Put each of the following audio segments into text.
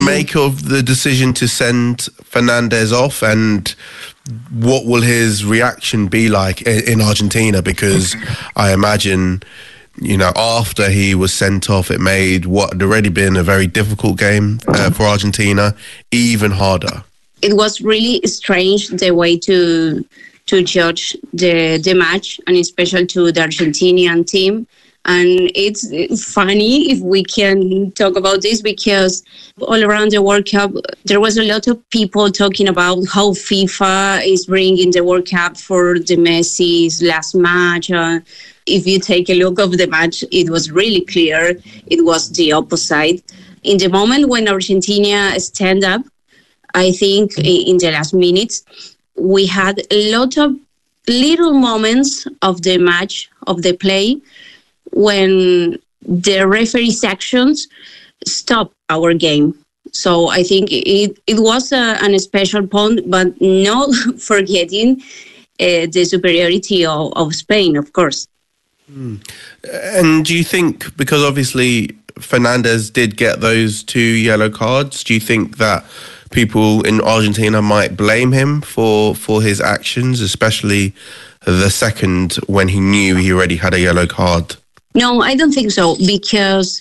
make of the decision to send Fernandez off, and what will his reaction be like in Argentina? Because I imagine, after he was sent off, it made what had already been a very difficult game for Argentina even harder. It was really strange the way to judge the match, and especially to the Argentinian team. And it's funny if we can talk about this, because all around the World Cup, there was a lot of people talking about how FIFA is bringing the World Cup for the Messi's last match. If you take a look of the match, it was really clear it was the opposite. In the moment when Argentina stand up, I think in the last minutes, we had a lot of little moments of the match, of the play, when the referee's actions stopped our game. So I think it was an special point, but not forgetting the superiority of Spain, of course. And do you think, because obviously Fernandez did get those 2 yellow cards, do you think that people in Argentina might blame him for his actions, especially the second when he knew he already had a yellow card? No, I don't think so, because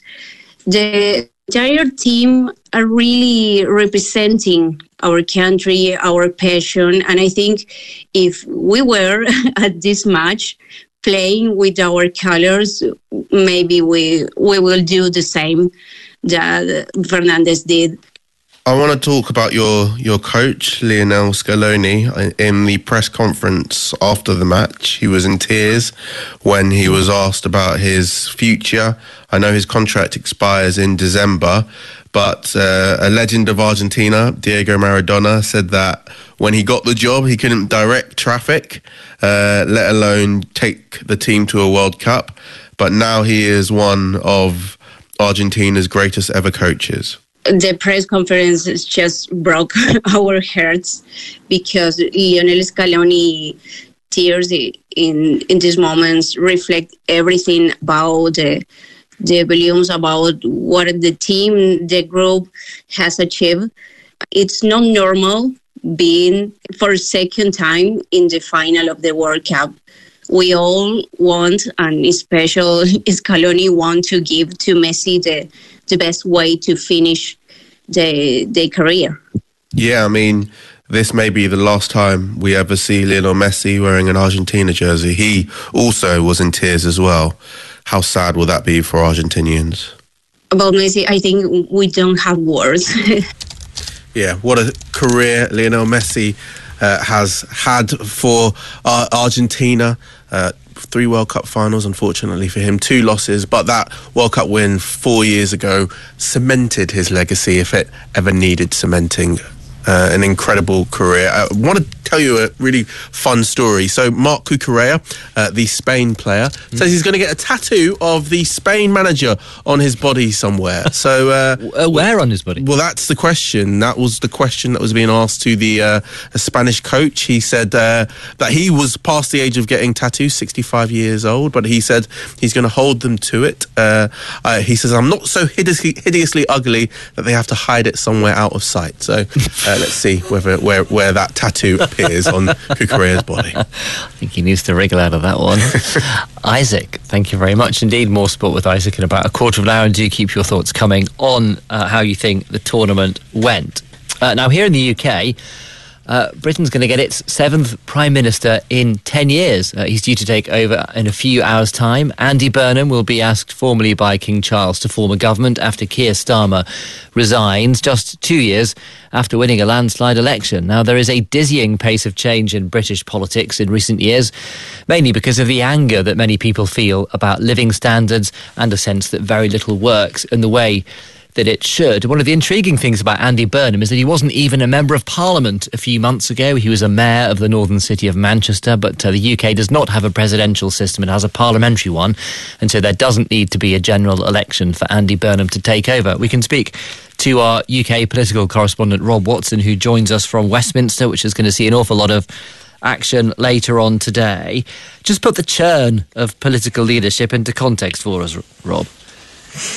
the entire team are really representing our country, our passion. And I think if we were at this match playing with our colors, maybe we will do the same that Fernandez did. I want to talk about your coach, Lionel Scaloni. In the press conference after the match, he was in tears when he was asked about his future. I know his contract expires in December, but a legend of Argentina, Diego Maradona, said that when he got the job, he couldn't direct traffic, let alone take the team to a World Cup. But now he is one of Argentina's greatest ever coaches. The press conference just broke our hearts, because Lionel Scaloni tears in these moments reflect everything about the volumes, about what the team, the group has achieved. It's not normal being for a second time in the final of the World Cup. We all want, and especially Scaloni want to give to Messi the best way to finish the career. Yeah, I mean, this may be the last time we ever see Lionel Messi wearing an Argentina jersey. He also was in tears as well. How sad will that be for Argentinians? About Messi, I think we don't have words. Yeah, what a career Lionel Messi has had for Argentina. 3 World Cup finals, unfortunately for him, 2 losses, but that World Cup win 4 years ago cemented his legacy, if it ever needed cementing. An incredible career. I want to tell you a really fun story. So Marc Cucurella, the Spain player, says he's going to get a tattoo of the Spain manager on his body somewhere. So where on his body? Well, that's the question. That was the question that was being asked to the Spanish coach. He said that he was past the age of getting tattoos, 65 years old, but he said he's going to hold them to it. He says, I'm not so hideously ugly that they have to hide it somewhere out of sight. So let's see where that tattoo appears on Cucurella's body. I think he needs to wriggle out of that one. Isaac, thank you very much indeed. More sport with Isaac in about a quarter of an hour, and do keep your thoughts coming on how you think the tournament went. Now, here in the UK, Britain's going to get its 7th Prime Minister in 10 years. He's due to take over in a few hours' time. Andy Burnham will be asked formally by King Charles to form a government after Keir Starmer resigns just 2 years after winning a landslide election. Now, there is a dizzying pace of change in British politics in recent years, mainly because of the anger that many people feel about living standards and a sense that very little works in the way that it should. One of the intriguing things about Andy Burnham is that he wasn't even a Member of Parliament a few months ago. He was a mayor of the northern city of Manchester, but the UK does not have a presidential system. It has a parliamentary one, and so there doesn't need to be a general election for Andy Burnham to take over. We can speak to our UK political correspondent, Rob Watson, who joins us from Westminster, which is going to see an awful lot of action later on today. Just put the churn of political leadership into context for us, Rob.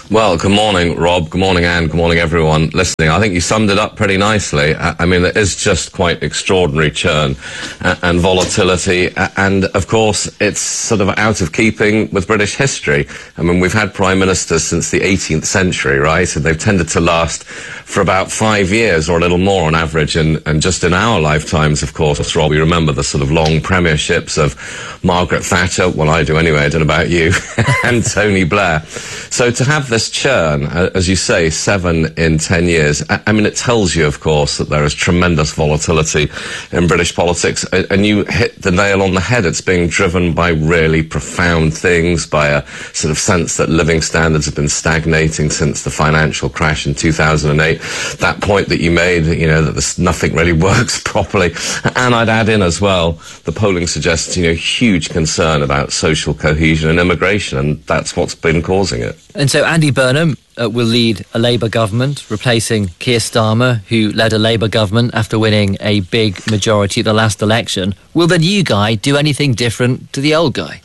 Well, good morning, Rob. Good morning, Anne. Good morning, everyone listening. I think you summed it up pretty nicely. I mean, there is just quite extraordinary churn and volatility. And, of course, it's sort of out of keeping with British history. I mean, we've had prime ministers since the 18th century, right? And they've tended to last for about 5 years or a little more on average. And just in our lifetimes, of course, Rob, we remember the sort of long premierships of Margaret Thatcher. Well, I do anyway. I don't know about you. And Tony Blair. So to have this churn, as you say, 7 in 10 years, I mean, it tells you, of course, that there is tremendous volatility in British politics. And you hit the nail on the head. It's being driven by really profound things, by a sort of sense that living standards have been stagnating since the financial crash in 2008. That point that you made, you know, that nothing really works properly. And I'd add in as well, the polling suggests, you know, huge concern about social cohesion and immigration, and that's what's been causing it. And so Andy Burnham will lead a Labour government, replacing Keir Starmer, who led a Labour government after winning a big majority at the last election. Will the new guy do anything different to the old guy?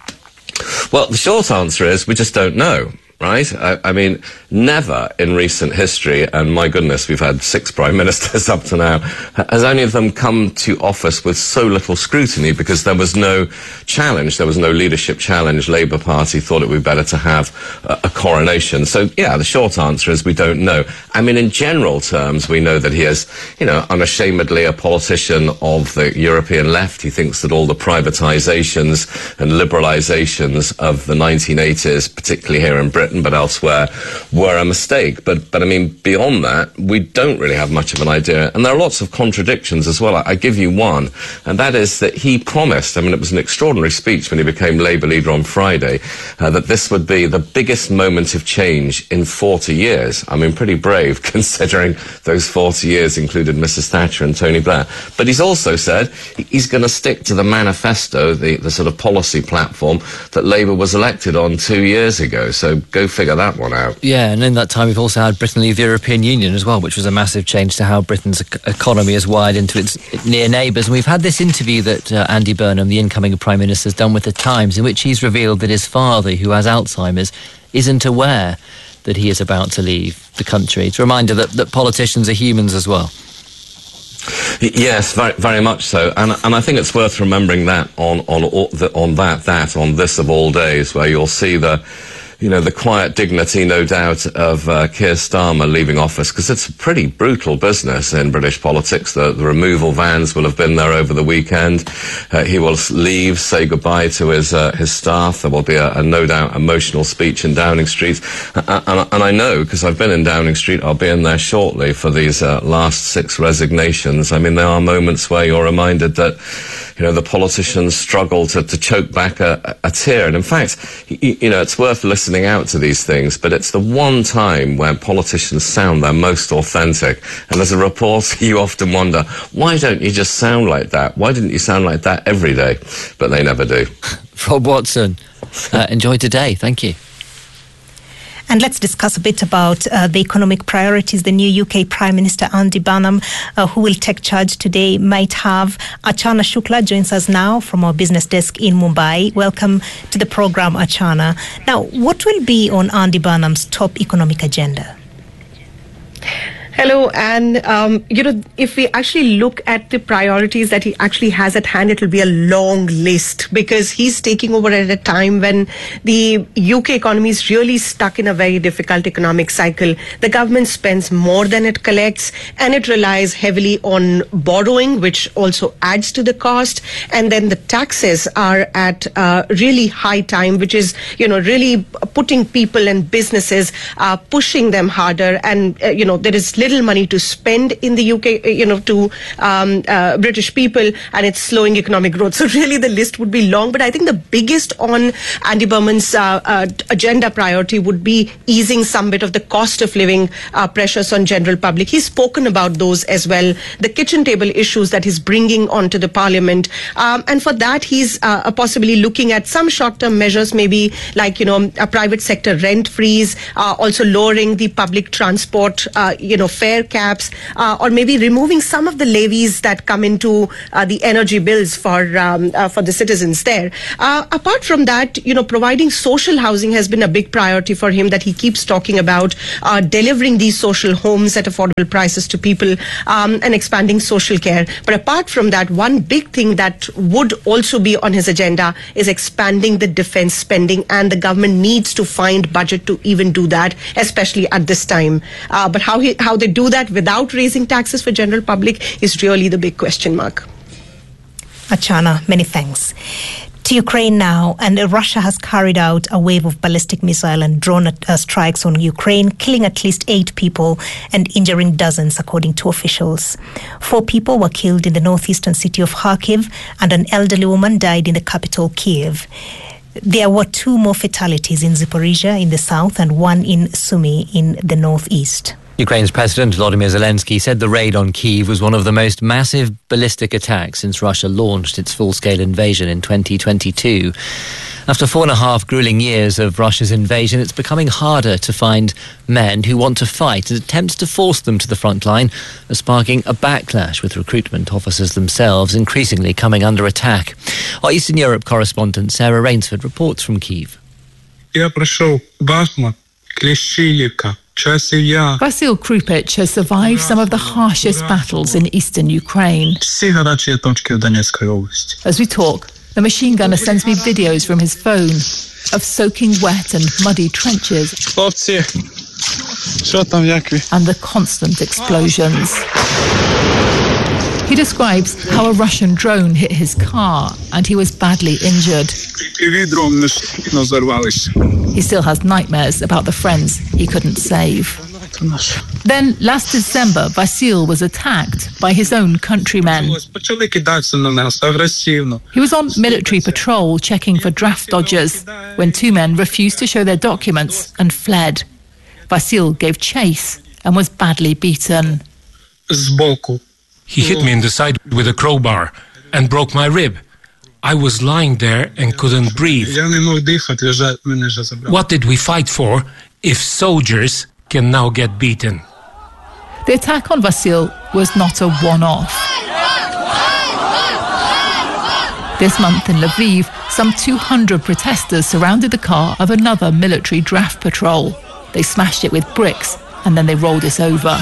Well, the short answer is we just don't know. Right? I mean, never in recent history, and my goodness, we've had 6 prime ministers up to now, has any of them come to office with so little scrutiny because there was no challenge, there was no leadership challenge. Labour Party thought it would be better to have a coronation. So, yeah, the short answer is we don't know. I mean, in general terms, we know that he is, you know, unashamedly a politician of the European left. He thinks that all the privatisations and liberalisations of the 1980s, particularly here in Britain, but elsewhere, were a mistake. But I mean, beyond that, we don't really have much of an idea. And there are lots of contradictions as well. I give you one, and that is that he promised, I mean, it was an extraordinary speech when he became Labour leader on Friday, that this would be the biggest moment of change in 40 years. I mean, pretty brave, considering those 40 years included Mrs. Thatcher and Tony Blair. But he's also said he's going to stick to the manifesto, the sort of policy platform that Labour was elected on 2 years ago. So go figure that one out. Yeah, and in that time we've also had Britain leave the European Union as well, which was a massive change to how Britain's economy has wired into its near neighbours. And we've had this interview that Andy Burnham, the incoming Prime Minister, has done with The Times, in which he's revealed that his father, who has Alzheimer's, isn't aware that he is about to leave the country. It's a reminder that politicians are humans as well. Yes, very, very much so, and I think it's worth remembering that on this of all days, where you'll see the quiet dignity, no doubt, of Keir Starmer leaving office, because it's a pretty brutal business in British politics. The removal vans will have been there over the weekend. He will leave, say goodbye to his staff. There will be a no doubt emotional speech in Downing Street, and I know, because I've been in Downing Street, I'll be in there shortly for these last 6 resignations. I mean, there are moments where you're reminded that, you know, the politicians struggle to choke back a tear. And in fact, you know, it's worth listening out to these things, but it's the one time where politicians sound their most authentic. And as a reporter, you often wonder, why don't you just sound like that? Why didn't you sound like that every day? But they never do. Rob Watson, enjoy today. Thank you. And let's discuss a bit about the economic priorities the new UK Prime Minister Andy Burnham, who will take charge today, might have. Achana Shukla joins us now from our business desk in Mumbai. Welcome to the program, Achana. Now, what will be on Andy Burnham's top economic agenda? Hello, and if we actually look at the priorities that he actually has at hand, it will be a long list, because he's taking over at a time when the UK economy is really stuck in a very difficult economic cycle. The government spends more than it collects, and it relies heavily on borrowing, which also adds to the cost. And then the taxes are at really high time, which is, really putting people and businesses, pushing them harder. And, there is little money to spend in the UK, to British people, and it's slowing economic growth. So really the list would be long, but I think the biggest on Andy Burnham's agenda priority would be easing some bit of the cost of living pressures on general public. He's spoken about those as well, the kitchen table issues that he's bringing onto the parliament. And for that, he's possibly looking at some short-term measures, maybe like, a private sector rent freeze, also lowering the public transport, fare caps, or maybe removing some of the levies that come into the energy bills for the citizens there. Apart from that, providing social housing has been a big priority for him that he keeps talking about, delivering these social homes at affordable prices to people, and expanding social care. But apart from that, one big thing that would also be on his agenda is expanding the defense spending, and the government needs to find budget to even do that, especially at this time. But how they do that without raising taxes for general public is really the big question mark. Achana, many thanks. To Ukraine now, and Russia has carried out a wave of ballistic missile and drone strikes on Ukraine, killing at least 8 people and injuring dozens, according to officials. 4 people were killed in the northeastern city of Kharkiv, and an elderly woman died in the capital, Kiev. There were 2 more fatalities in Zaporizhia in the south and 1 in Sumy in the northeast. Ukraine's President Volodymyr Zelensky said the raid on Kyiv was one of the most massive ballistic attacks since Russia launched its full-scale invasion in 2022. After 4.5 grueling years of Russia's invasion, it's becoming harder to find men who want to fight, and attempts to force them to the front line are sparking a backlash, with recruitment officers themselves increasingly coming under attack. Our Eastern Europe correspondent Sarah Rainsford reports from Kyiv. Я прошел Бахмут, Клещиевка. Vasyl Krupich has survived some of the harshest battles in eastern Ukraine. As we talk, the machine gunner sends me videos from his phone of soaking wet and muddy trenches and the constant explosions. He describes how a Russian drone hit his car and he was badly injured. He still has nightmares about the friends he couldn't save. Then, last December, Vasyl was attacked by his own countrymen. He was on military patrol checking for draft dodgers when 2 men refused to show their documents and fled. Vasyl gave chase and was badly beaten. He hit me in the side with a crowbar and broke my rib. I was lying there and couldn't breathe. What did we fight for if soldiers can now get beaten? The attack on Vasyl was not a one-off. This month in Lviv, some 200 protesters surrounded the car of another military draft patrol. They smashed it with bricks and then they rolled it over.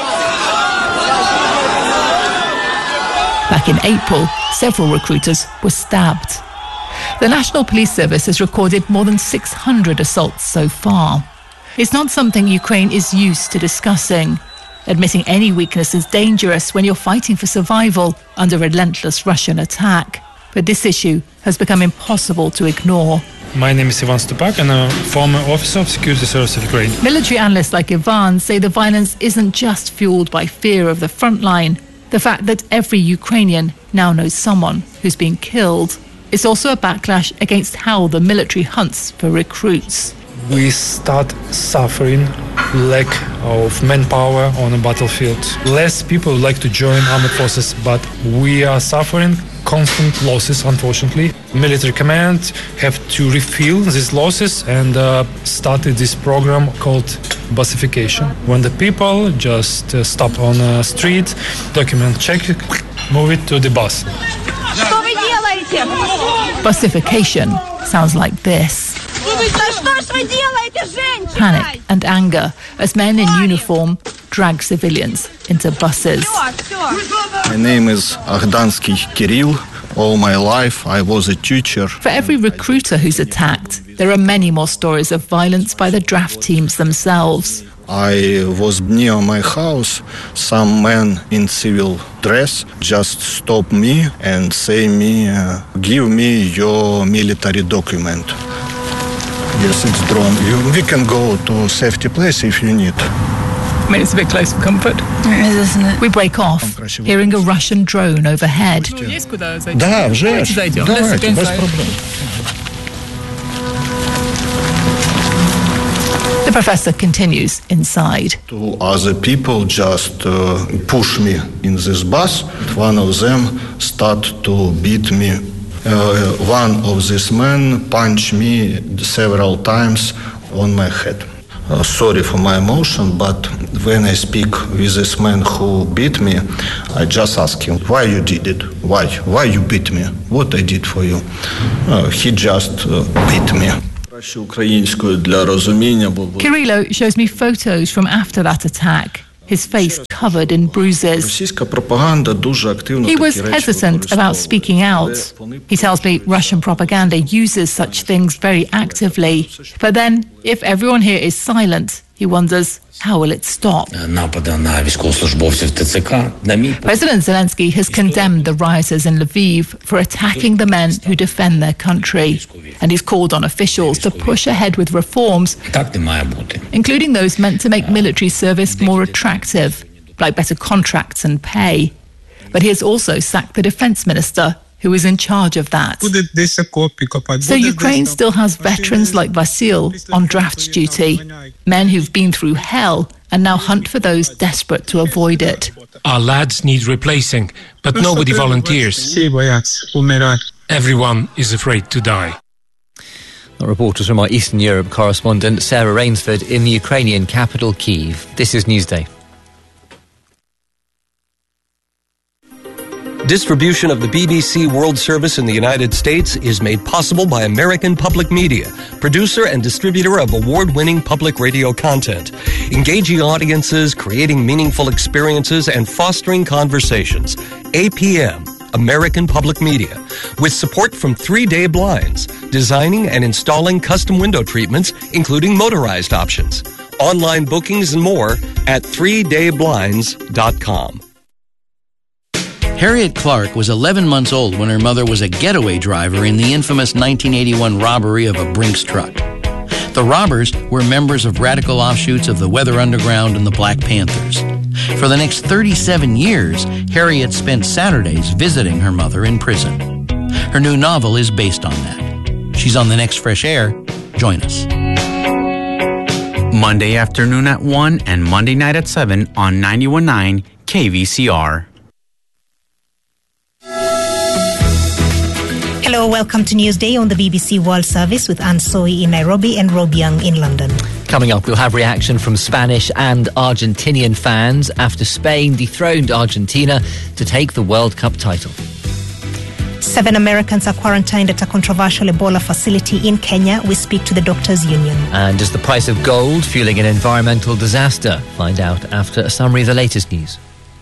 Back in April, several recruiters were stabbed. The National Police Service has recorded more than 600 assaults so far. It's not something Ukraine is used to discussing. Admitting any weakness is dangerous when you're fighting for survival under relentless Russian attack. But this issue has become impossible to ignore. My name is Ivan Stupak and I'm a former officer of Security Service of Ukraine. Military analysts like Ivan say the violence isn't just fueled by fear of the front line. The fact that every Ukrainian now knows someone who's been killed. It's also a backlash against how the military hunts for recruits. We start suffering lack of manpower on a battlefield. Less people would like to join armed forces, but we are suffering constant losses, unfortunately. Military command have to refill these losses and started this program called busification. When the people just stop on a street, document check, move it to the bus. Busification sounds like this. Panic and anger as men in uniform drag civilians into buses. My name is Akhdansky Kirill. All my life I was a teacher. For every recruiter who's attacked, there are many more stories of violence by the draft teams themselves. I was near my house. Some man in civil dress just stop me and say me, give me your military document. Yes, it's drone. We can go to safety place if you need. I mean, it's a bit close for comfort. It is, isn't it? We break off, hearing a Russian drone overhead. Да, вже. Давайте, без проблем. The professor continues inside. Two other people just push me in this bus. One of them start to beat me. One of these men punched me several times on my head. sorry for my emotion, but when I speak with this man who beat me, I just ask him, why you did it? Why you beat me? What I did for you? He just beat me. Kirilo shows me photos from after that attack, his face covered in bruises. He was hesitant about speaking out. He tells me Russian propaganda uses such things very actively. But then, if everyone here is silent, he wonders, how will it stop? President Zelensky has condemned the rioters in Lviv for attacking the men who defend their country. And he's called on officials to push ahead with reforms, including those meant to make military service more attractive, like better contracts and pay. But he has also sacked the defense minister, who is in charge of that. So Ukraine still has veterans like Vasil on draft duty, men who've been through hell and now hunt for those desperate to avoid it. Our lads need replacing, but nobody volunteers. Everyone is afraid to die. Reporters from our Eastern Europe correspondent Sarah Rainsford in the Ukrainian capital Kyiv. This is Newsday. Distribution of the BBC World Service in the United States is made possible by American Public Media, producer and distributor of award-winning public radio content, engaging audiences, creating meaningful experiences, and fostering conversations. APM, American Public Media, with support from 3 Day Blinds, designing and installing custom window treatments, including motorized options. Online bookings and more at 3dayblinds.com. Harriet Clark was 11 months old when her mother was a getaway driver in the infamous 1981 robbery of a Brinks truck. The robbers were members of radical offshoots of the Weather Underground and the Black Panthers. For the next 37 years, Harriet spent Saturdays visiting her mother in prison. Her new novel is based on that. She's on the next Fresh Air. Join us. Monday afternoon at 1 and Monday night at 7 on 91.9 KVCR. Hello, welcome to Newsday on the BBC World Service with Anne Soy in Nairobi and Rob Young in London. Coming up, we'll have reaction from Spanish and Argentinian fans after Spain dethroned Argentina to take the World Cup title. 7 Americans are quarantined at a controversial Ebola facility in Kenya. We speak to the Doctors' Union. And is the price of gold fueling an environmental disaster? Find out after a summary of the latest news.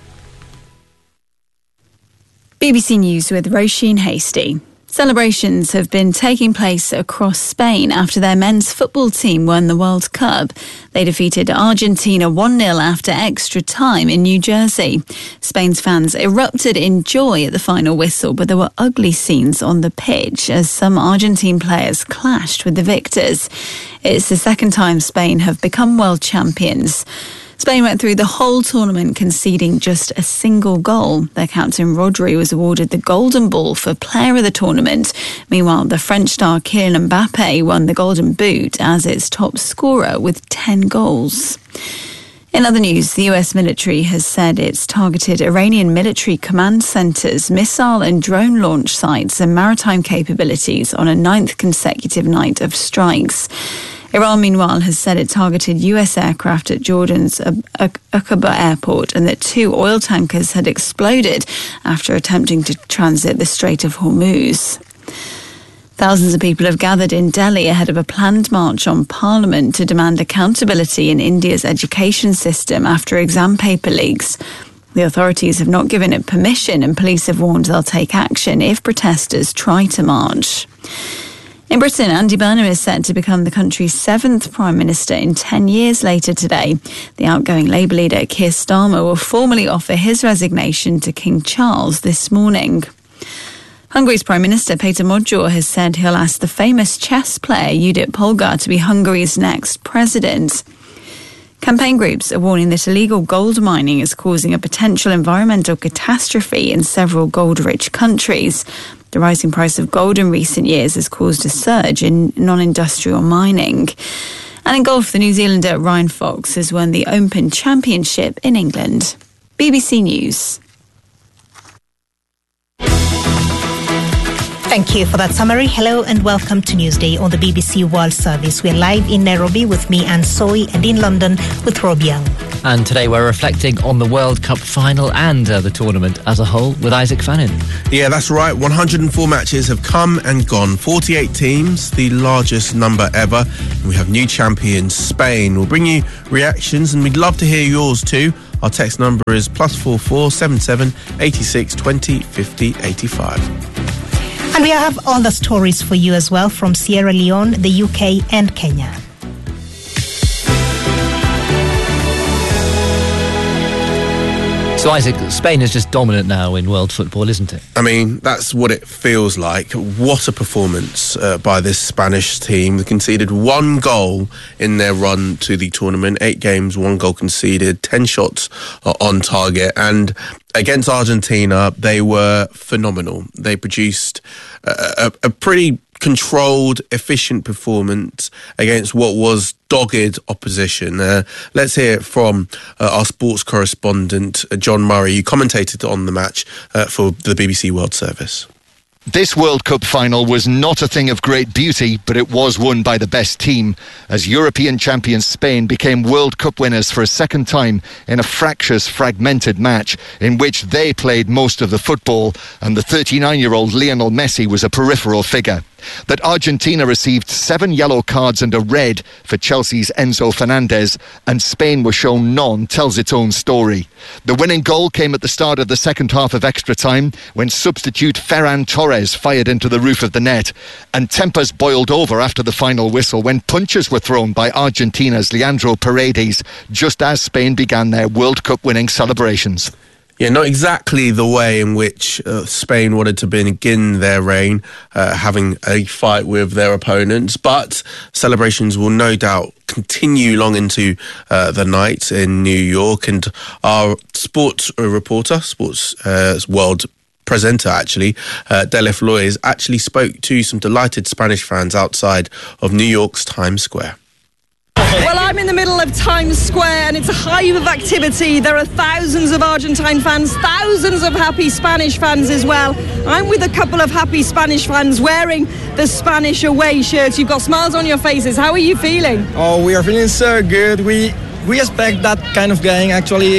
BBC News with Roisin Hasty. Celebrations have been taking place across Spain after their men's football team won the World Cup. They defeated Argentina 1-0 after extra time in New Jersey. Spain's fans erupted in joy at the final whistle, but there were ugly scenes on the pitch as some Argentine players clashed with the victors. It's the second time Spain have become world champions. Spain went through the whole tournament conceding just a single goal. Their captain Rodri was awarded the Golden Ball for Player of the Tournament. Meanwhile, the French star Kylian Mbappe won the Golden Boot as its top scorer with 10 goals. In other news, the US military has said it's targeted Iranian military command centres, missile and drone launch sites and maritime capabilities on a 9th consecutive night of strikes. Iran, meanwhile, has said it targeted US aircraft at Jordan's Aqaba airport and that 2 oil tankers had exploded after attempting to transit the Strait of Hormuz. Thousands of people have gathered in Delhi ahead of a planned march on Parliament to demand accountability in India's education system after exam paper leaks. The authorities have not given it permission and police have warned they'll take action if protesters try to march. In Britain, Andy Burnham is set to become the country's 7th Prime Minister in 10 years later today. The outgoing Labour leader Keir Starmer will formally offer his resignation to King Charles this morning. Hungary's Prime Minister Peter Magyar has said he'll ask the famous chess player Judit Polgar to be Hungary's next president. Campaign groups are warning that illegal gold mining is causing a potential environmental catastrophe in several gold-rich countries. The rising price of gold in recent years has caused a surge in non-industrial mining. And in golf, the New Zealander Ryan Fox has won the Open Championship in England. BBC News. Thank you for that summary. Hello and welcome to Newsday on the BBC World Service. We're live in Nairobi with me, Anne Soy, and in London with Rob Young. And today we're reflecting on the World Cup final and the tournament as a whole with Isaac Fannin. Yeah, that's right. 104 matches have come and gone. 48 teams, the largest number ever. And we have new champions, Spain. We'll bring you reactions and we'd love to hear yours too. Our text number is +44 77 86 20 50 85. And we have all the stories for you as well from Sierra Leone, the UK and Kenya. So Isaac, Spain is just dominant now in world football, isn't it? I mean, that's what it feels like. What a performance by this Spanish team. They conceded 1 goal in their run to the tournament. 8 games, 1 goal conceded, 10 shots on target. And against Argentina, they were phenomenal. They produced a pretty controlled, efficient performance against what was dogged opposition. Let's hear it from our sports correspondent, John Murray, who commentated on the match for the BBC World Service. This World Cup final was not a thing of great beauty, but it was won by the best team, as European champions Spain became World Cup winners for a second time in a fractious, fragmented match in which they played most of the football, and the 39-year-old Lionel Messi was a peripheral figure. That Argentina received 7 yellow cards and a red for Chelsea's Enzo Fernandez and Spain was shown none tells its own story. The winning goal came at the start of the second half of extra time when substitute Ferran Torres fired into the roof of the net, and tempers boiled over after the final whistle when punches were thrown by Argentina's Leandro Paredes just as Spain began their World Cup winning celebrations. Yeah, not exactly the way in which Spain wanted to begin their reign, having a fight with their opponents, but celebrations will no doubt continue long into the night in New York. And our sports reporter, sports world presenter actually, Dele Floys, actually spoke to some delighted Spanish fans outside of New York's Times Square. Well, I'm in the middle of Times Square and it's a hive of activity. There are thousands of Argentine fans, thousands of happy Spanish fans as well. I'm with a couple of happy Spanish fans wearing the Spanish away shirts. You've got smiles on your faces. How are you feeling? Oh, we are feeling so good. We expect that kind of game. Actually,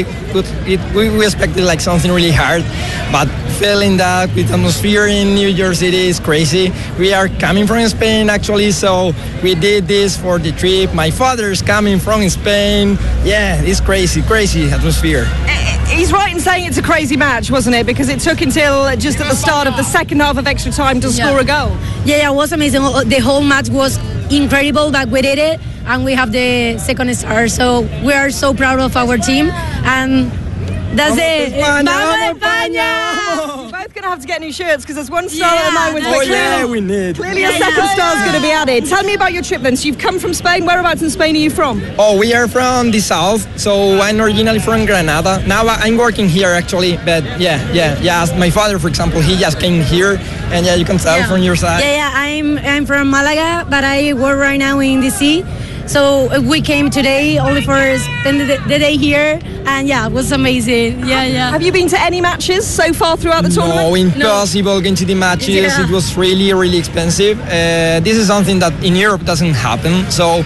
we expected like something really hard, but feeling that with atmosphere in New York City is crazy. We are coming from Spain actually, so we did this for the trip. My father's coming from Spain. Yeah, it's crazy atmosphere. He's right in saying it's a crazy match, wasn't it? Because it took until just at the start of the second half of extra time to score a goal. Yeah, it was amazing. The whole match was incredible that we did it, and we have the second star. So we are so proud of our team, and that's it. Vamos España! You're both going to have to get new shirts because there's one star at the moment. We need. Clearly a second star is going to be added. Tell me about your trip then. So you've come from Spain. Whereabouts in Spain are you from? Oh, we are from the south. So I'm originally from Granada. Now I'm working here actually. But yeah. My father, for example, he just came here. And yeah, you can tell from your side. Yeah. I'm from Malaga, but I work right now in DC. So we came today only for spend the day here, and yeah, it was amazing. Yeah. Have you been to any matches so far throughout the tournament? No, impossible going to the matches. Yeah. It was really expensive. This is something that in Europe doesn't happen, so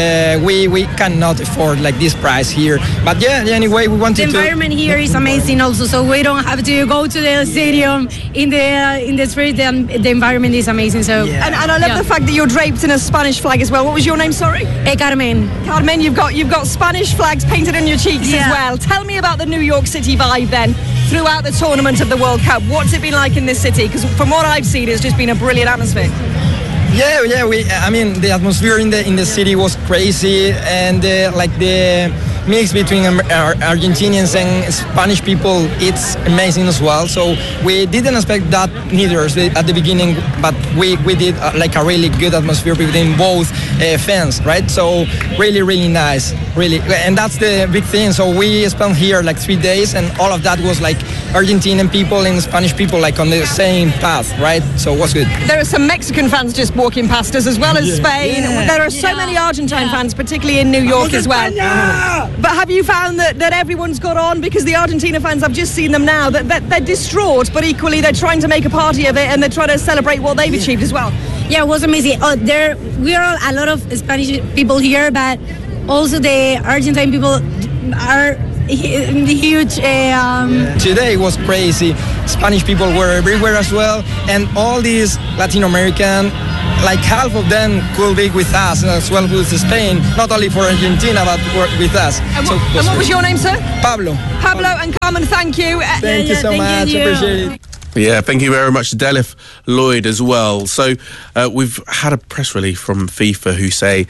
we cannot afford like this price here. But yeah, anyway, we wanted to. The environment here is amazing also, so we don't have to go to the stadium in the street. The environment is amazing. So and I love the fact that you're draped in a Spanish flag as well. What was your name? Sorry. Carmen. Carmen, you've got Spanish flags painted on your cheeks as well. Tell me about the New York City vibe then throughout the tournament of the World Cup. What's it been like in this city? Because from what I've seen, it's just been a brilliant atmosphere. Yeah. I mean, the atmosphere in the city was crazy, and the mix between Argentinians and Spanish people, it's amazing as well. So we didn't expect that neither at the beginning, but we did like a really good atmosphere between both fans, right? So really nice, really, and that's the big thing. So we spent here like 3 days, and all of that was like Argentinian people and Spanish people like on the same path, right? So it was good. There are some Mexican fans just walking past us as well as Spain. There are so many Argentine fans, particularly in New York as well. But have you found that everyone's got on? Because the Argentina fans, I've just seen them now, that they're distraught, but equally they're trying to make a party of it and they're trying to celebrate what they've achieved as well. Yeah, it was amazing. We are a lot of Spanish people here, but also the Argentine people are huge. Today was crazy. Spanish people were everywhere as well, and all these Latin American, like half of them could be with us as well with Spain, not only for Argentina but with us. And what was your name, sir? Pablo. Pablo and Carmen, thank you. Thank you so much. Appreciate it. Yeah, thank you very much to Delif Lloyd as well. So we've had a press release from FIFA who say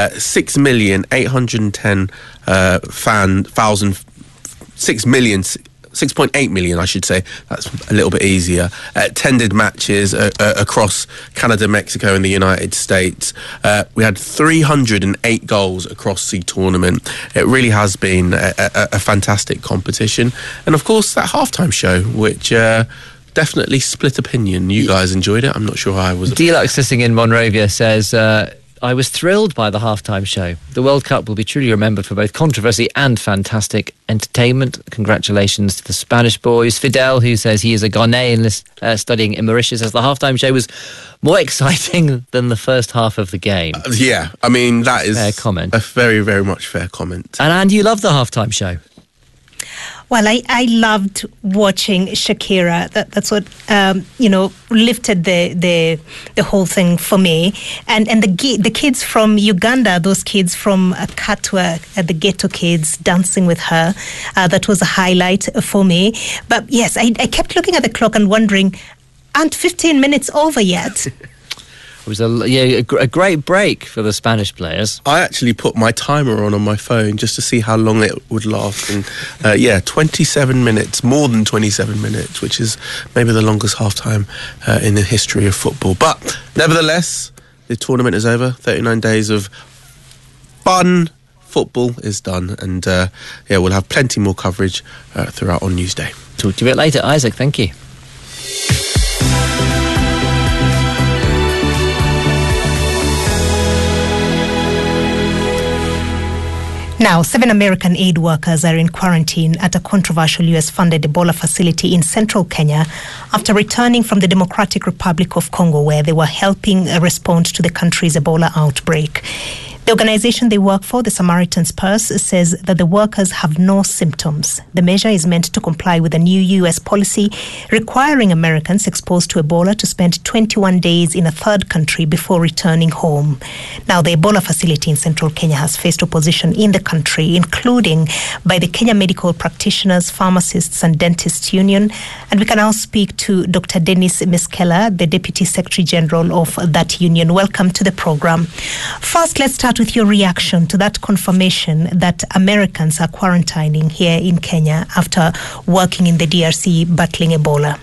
6.8 million, I should say. That's a little bit easier. Attended matches across Canada, Mexico and the United States. We had 308 goals across the tournament. It really has been a fantastic competition. And of course, that halftime show, which... definitely split opinion. You guys enjoyed it. I'm not sure I was. Deluxe sitting in Monrovia says, I was thrilled by the halftime show. The World Cup will be truly remembered for both controversy and fantastic entertainment. Congratulations to the Spanish boys. Fidel, who says he is a Ghanaian studying in Mauritius, says the halftime show was more exciting than the first half of the game. Yeah, I mean, that is fair comment. A very, very much fair comment. And you love the halftime show. Well, I loved watching Shakira. That's what lifted the whole thing for me. And the kids from Uganda, those kids from Katwa, the ghetto kids dancing with her, that was a highlight for me. But yes, I kept looking at the clock and wondering, aren't 15 minutes over yet? It was a great break for the Spanish players. I actually put my timer on my phone just to see how long it would last. And 27 minutes, more than 27 minutes, which is maybe the longest halftime in the history of football. But nevertheless, the tournament is over. 39 days of fun football is done. And we'll have plenty more coverage throughout on Newsday. Talk to you a bit later. Isaac, thank you. Now, 7 American aid workers are in quarantine at a controversial US-funded Ebola facility in central Kenya after returning from the Democratic Republic of Congo, where they were helping respond to the country's Ebola outbreak. The organization they work for, the Samaritan's Purse, says that the workers have no symptoms. The measure is meant to comply with a new U.S. policy requiring Americans exposed to Ebola to spend 21 days in a third country before returning home. Now, the Ebola facility in central Kenya has faced opposition in the country, including by the Kenya Medical Practitioners, Pharmacists and Dentists Union. And we can now speak to Dr. Dennis Miskela, the Deputy Secretary General of that union. Welcome to the program. First, let's start with your reaction to that confirmation that Americans are quarantining here in Kenya after working in the DRC battling Ebola.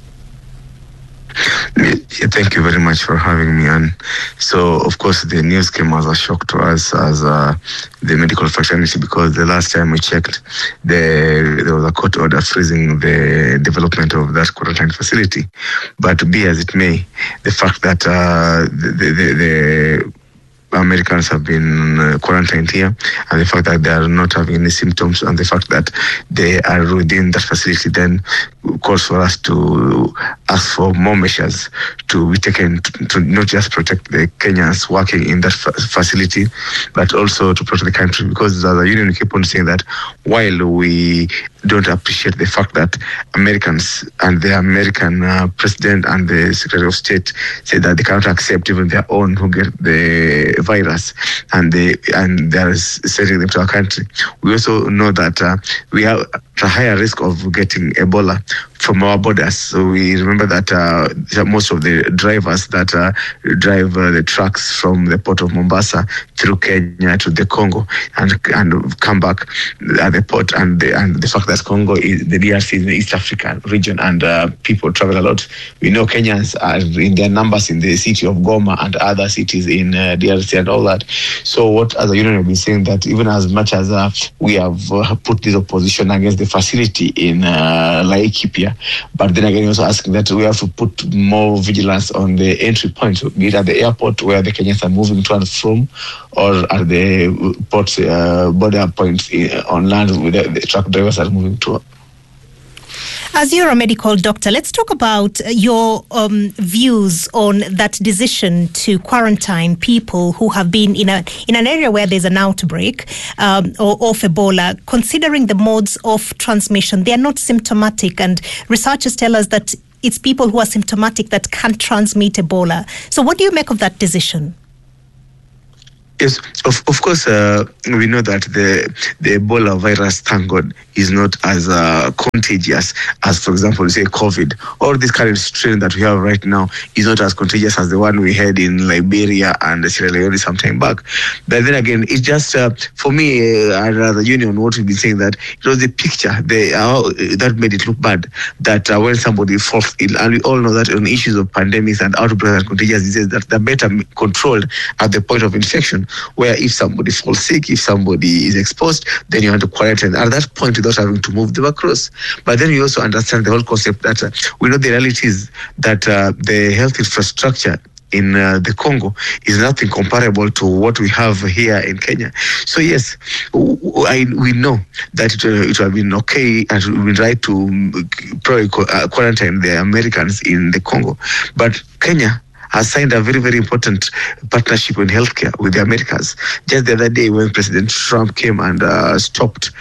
Yeah, thank you very much for having me on. So, of course, the news came as a shock to us as the medical fraternity, because the last time we checked, there was a court order freezing the development of that quarantine facility. But be as it may, the fact that the Americans have been quarantined here, and the fact that they are not having any symptoms, and the fact that they are within that facility then calls for us to ask for more measures to be taken to not just protect the Kenyans working in that facility, but also to protect the country. Because as a union, we keep on saying that while we don't appreciate the fact that Americans and the American president and the Secretary of State say that they cannot accept even their own who get the virus, and they are sending them to our country. We also know that we have a higher risk of getting Ebola from our borders. So we remember that most of the drivers that drive the trucks from the port of Mombasa through Kenya to the Congo and come back at the port, and the fact that Congo is the DRC in the East African region, and people travel a lot. We know Kenyans are in their numbers in the city of Goma and other cities in DRC and all that. So what as a union have been saying that even as much as we have put this opposition against the facility in Laikipia, Nigeria. But then again, also asking that we have to put more vigilance on the entry points, be it at the airport where the Kenyans are moving to and from, or at the port border points on land where the truck drivers are moving to. As you're a medical doctor, let's talk about your views on that decision to quarantine people who have been in an area where there's an outbreak of Ebola, considering the modes of transmission. They are not symptomatic, and researchers tell us that it's people who are symptomatic that can't transmit Ebola. So what do you make of that decision? Yes, of course, we know that the Ebola virus, thank God, is not as contagious as, for example, say COVID, or this current strain that we have right now is not as contagious as the one we had in Liberia and Sierra Leone some time back. But then again, it's just, for me, the union, what we've been saying, that it was the picture that made it look bad, that when somebody falls ill, and we all know that on issues of pandemics and outbreaks and contagious diseases, that they're better controlled at the point of infection, where if somebody falls sick, if somebody is exposed, then you have to quarantine at that point without having to move them across. But then we also understand the whole concept that we know the reality is that the health infrastructure in the Congo is nothing comparable to what we have here in Kenya. So yes, we know that it would have been okay and it would have been right to probably quarantine the Americans in the Congo. But Kenya has signed a very, very important partnership in healthcare with the Americans. Just the other day when President Trump came and stopped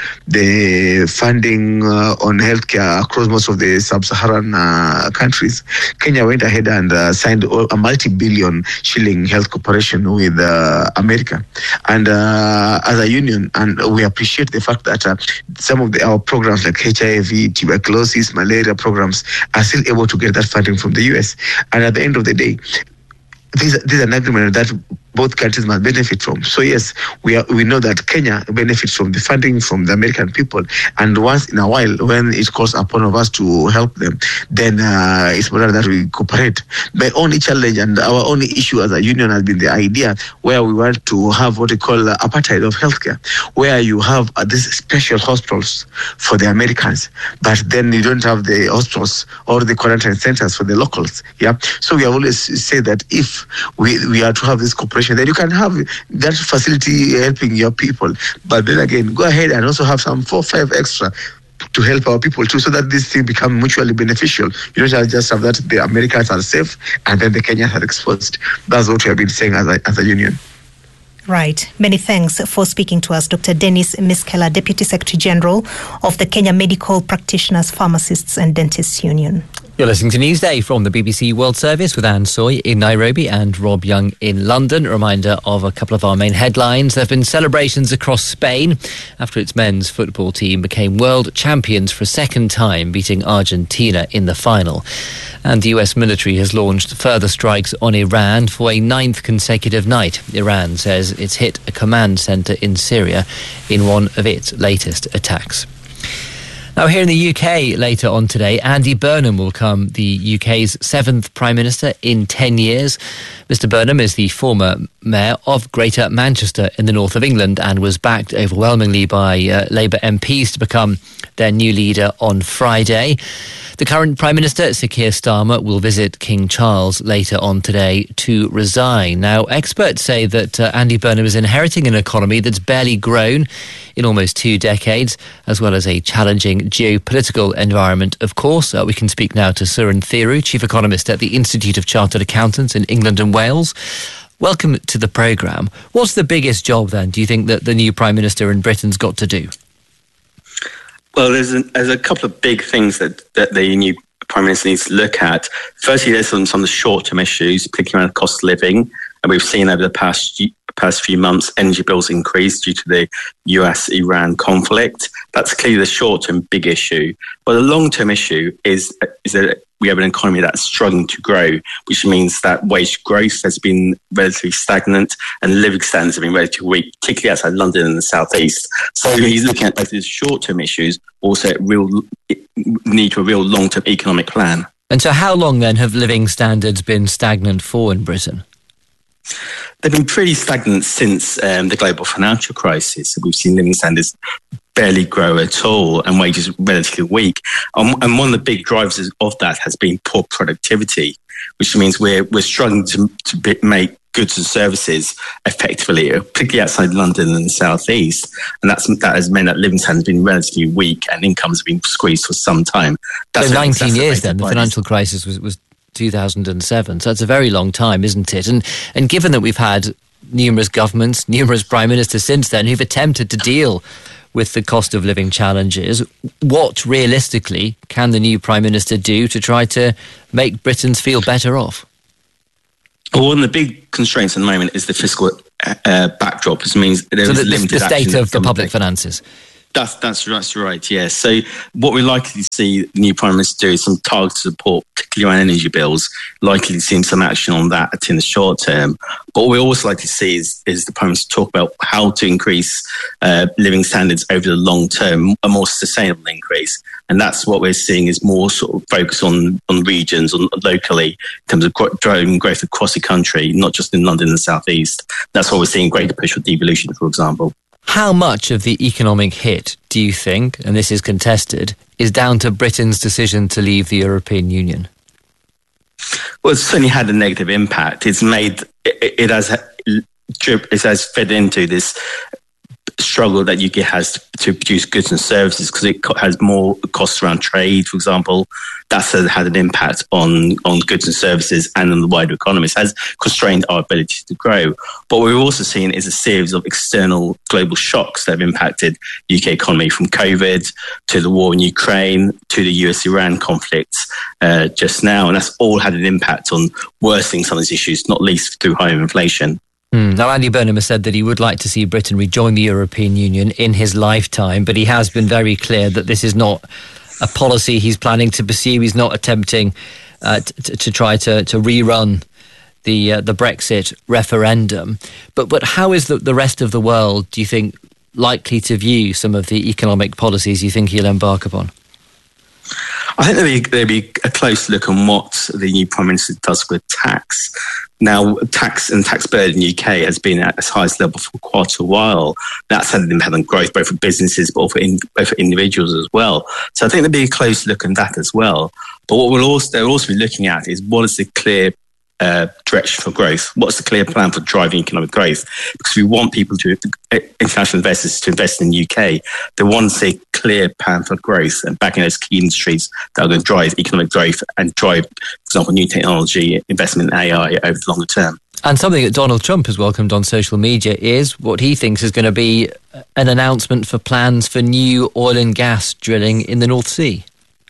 the funding on healthcare across most of the sub-Saharan countries, Kenya went ahead and signed a multi-billion shilling health cooperation with America. And as a union, and we appreciate the fact that some of our programs like HIV, tuberculosis, malaria programs are still able to get that funding from the US. And at the end of the day, this is an agreement that both countries must benefit from. So yes, we know that Kenya benefits from the funding from the American people, and once in a while, when it calls upon of us to help them, then it's better that we cooperate. My only challenge and our only issue as a union has been the idea where we want to have what we call apartheid of healthcare, where you have these special hospitals for the Americans, but then you don't have the hospitals or the quarantine centers for the locals. Yeah. So we have always said that if we are to have this cooperation, then you can have that facility helping your people. But then again, go ahead and also have some 4 or 5 extra to help our people too, so that this thing become mutually beneficial. You don't just have that the Americans are safe and then the Kenyans are exposed. That's what we have been saying as a union. Right. Many thanks for speaking to us, Dr. Dennis Miskela, Deputy Secretary General of the Kenya Medical Practitioners, Pharmacists and Dentists Union. You're listening to Newsday from the BBC World Service with Anne Soy in Nairobi and Rob Young in London. A reminder of a couple of our main headlines. There have been celebrations across Spain after its men's football team became world champions for a second time, beating Argentina in the final. And the US military has launched further strikes on Iran for a 9th consecutive night. Iran says it's hit a command centre in Syria in one of its latest attacks. Now, here in the UK later on today, Andy Burnham will become the UK's 7th Prime Minister in 10 years. Mr Burnham is the former Mayor of Greater Manchester in the north of England and was backed overwhelmingly by Labour MPs to become their new leader on Friday. The current Prime Minister, Sir Keir Starmer, will visit King Charles later on today to resign. Now, experts say that Andy Burnham is inheriting an economy that's barely grown in almost 2 decades, as well as a challenging geopolitical environment, of course. We can speak now to Suren Thiru, Chief Economist at the Institute of Chartered Accountants in England and Wales. Welcome to the programme. What's the biggest job, then, do you think, that the new Prime Minister in Britain's got to do? Well, there's a couple of big things that the new Prime Minister needs to look at. Firstly, there's some of the short-term issues, particularly around cost of living. And we've seen over the past few months, energy bills increase due to the US-Iran conflict. That's clearly the short-term big issue. But the long-term issue is that we have an economy that's struggling to grow, which means that wage growth has been relatively stagnant and living standards have been relatively weak, particularly outside London and the southeast. So he's looking at both these short-term issues, also need to a real long-term economic plan. And so how long then have living standards been stagnant for in Britain? They've been pretty stagnant since the global financial crisis. We've seen living standards barely grow at all, and wages are relatively weak. And one of the big drivers of that has been poor productivity, which means we're struggling to make goods and services effectively, particularly outside London and the South East. And that has meant that living standards have been relatively weak and incomes have been squeezed for some time. So 19 years then, the financial crisis was 2007. So that's a very long time, isn't it? And given that we've had numerous governments, numerous prime ministers since then who've attempted to deal with the cost of living challenges, what realistically can the new prime minister do to try to make Britons feel better off? Well, one of the big constraints at the moment is the fiscal backdrop, which means there is limited the state action of the public finances. That's right, yeah. So what we're likely to see the new Prime Minister do is some targeted support, particularly around energy bills, likely to see some action on that in the short term. But what we also like to see is the Prime Minister talk about how to increase living standards over the long term, a more sustainable increase. And that's what we're seeing is more sort of focus on regions, on locally, in terms of driving growth across the country, not just in London and the South East. That's why we're seeing greater push for devolution, for example. How much of the economic hit do you think, and this is contested, is down to Britain's decision to leave the European Union? Well, it's certainly had a negative impact. It has fed into this struggle that UK has to produce goods and services because it has more costs around trade, for example. That's had an impact on goods and services and on the wider economy. It has constrained our ability to grow. But what we're also seeing is a series of external global shocks that have impacted the UK economy, from COVID to the war in Ukraine to the US-Iran conflicts just now. And that's all had an impact on worsening some of these issues, not least through higher inflation. Now, Andy Burnham has said that he would like to see Britain rejoin the European Union in his lifetime, but he has been very clear that this is not a policy he's planning to pursue. He's not attempting to try to rerun the Brexit referendum. But how is the rest of the world, do you think, likely to view some of the economic policies you think he'll embark upon? I think there'll be a close look on what the new Prime Minister does with tax. Now, tax burden in the UK has been at its highest level for quite a while. That's had an impact on growth, both for businesses, but both for individuals as well. So I think there'll be a close look on that as well. But what they'll also be looking at is what is the clear direction for growth? What's the clear plan for driving economic growth? Because we want international investors to invest in the UK. They want to see a clear plan for growth and backing those key industries that are going to drive economic growth and drive, for example, new technology, investment in AI over the longer term. And something that Donald Trump has welcomed on social media is what he thinks is going to be an announcement for plans for new oil and gas drilling in the North Sea.